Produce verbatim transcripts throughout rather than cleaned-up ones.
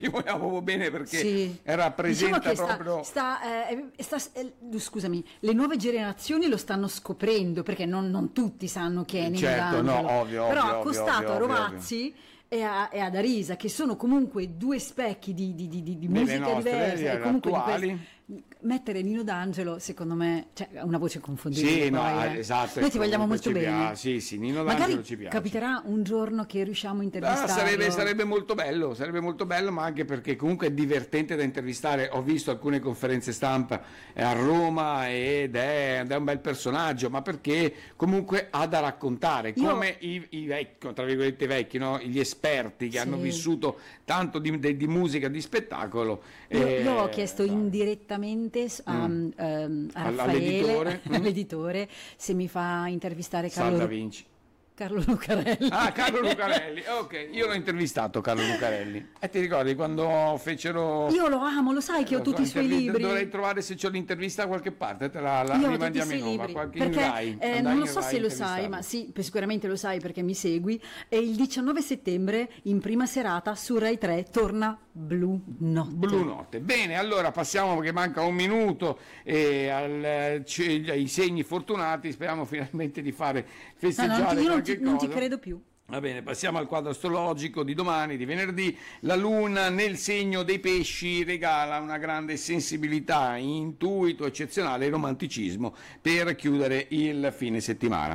gli vogliamo proprio bene perché Sì. rappresenta diciamo che sta, proprio... sta, eh, sta, eh, scusami, le nuove generazioni lo stanno scoprendo, perché non, non tutti sanno che è Nino Certo, D'Angelo, no, ovvio, però ovvio, accostato ovvio, a ovvio, Rovazzi e, a, e ad Arisa, che sono comunque due specchi di, di, di, di Delle musica nostre, diversa, e comunque di attuali. queste- mettere Nino D'Angelo, secondo me, cioè, ha una voce confondibile. Sì, no, poi, eh. esatto. Noi ti vogliamo comunque molto ci bene. piace. Sì, sì, Nino D'Angelo Magari ci piace. capiterà un giorno che riusciamo a Ah, intervistarlo. sarebbe, sarebbe molto bello, sarebbe molto bello, ma anche perché comunque è divertente da intervistare. Ho visto alcune conferenze stampa eh, a Roma ed è, ed è un bel personaggio, ma perché comunque ha da raccontare, Io- come i, i vecchi, tra virgolette vecchi, no? Gli esperti che Sì. hanno vissuto tanto di, di- di musica, di spettacolo. Io, eh, io ho chiesto dai. indirettamente a, Mm. ehm, a All- Raffaele, all'editore. Mm. all'editore, se mi fa intervistare Sal Carlo, da Vinci. Carlo Lucarelli. Ah, Carlo Lucarelli, ok, io l'ho intervistato Carlo Lucarelli. E ti ricordi quando fecero... Io lo amo, lo sai che ho Lo so, tutti i suoi intervi- libri. Dovrei trovare se c'ho l'intervista da qualche parte, te la, la Io ho tutti i rimandiamo suoi in Nova, libri, qualche in perché Rai, eh, andai non lo in so Rai se a lo sai, intervistarlo. ma sì, sicuramente lo sai perché mi segui. E il diciannove settembre, in prima serata, su Rai tre torna Blu Notte. Blu Notte. Bene, allora passiamo perché manca un minuto e al, c- ai segni fortunati, speriamo finalmente di fare No, non festeggiare ti- io non qualche ti, non ti cosa. credo più. Va bene, passiamo al quadro astrologico di domani, di venerdì. La Luna nel segno dei pesci regala una grande sensibilità, intuito eccezionale e romanticismo per chiudere il fine settimana.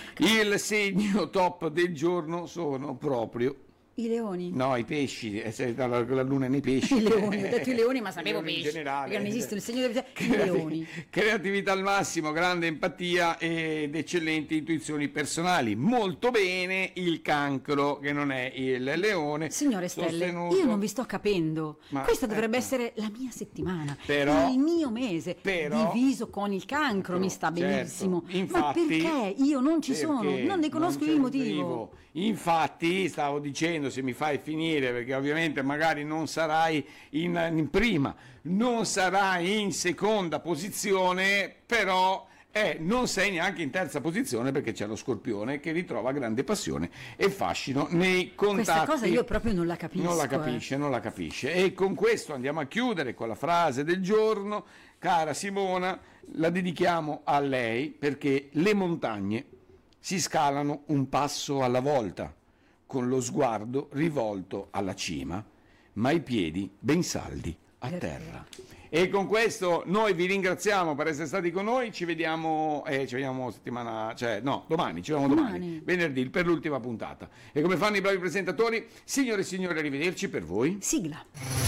Il segno top del giorno sono proprio... I leoni. No, i pesci, eh, se- la, la luna nei pesci. I leoni, ho detto i leoni, ma sapevo I leoni in pesci, generale. perché non esiste il segno dei Creati- leoni. Creatività al massimo, grande empatia ed eccellenti intuizioni personali. Molto bene il Cancro, che non è il leone. Signore Stelle, sostenuto- io non vi sto capendo. Ma- Questa dovrebbe eh, essere la mia settimana, Però- il mio mese, però- diviso con il cancro, mi sta Certo, benissimo. infatti- Ma perché io non ci sono? perché Non ne conosco c'è il un motivo. Infatti, stavo dicendo, se mi fai finire, perché ovviamente magari non sarai in, in prima, non sarai in seconda posizione, però eh, non sei neanche in terza posizione perché c'è lo Scorpione che ritrova grande passione e fascino nei contatti. Questa cosa io proprio non la capisco. Non la eh. capisce, non la capisce. E con questo andiamo a chiudere con la frase del giorno. Cara Simona, la dedichiamo a lei perché le montagne si scalano un passo alla volta, con lo sguardo rivolto alla cima, ma i piedi ben saldi a terra. E con questo noi vi ringraziamo per essere stati con noi, ci vediamo, eh, ci vediamo settimana, cioè no, domani, ci vediamo domani, Domani. venerdì, per l'ultima puntata. E come fanno i bravi presentatori, signore e signori, arrivederci per voi. Sigla.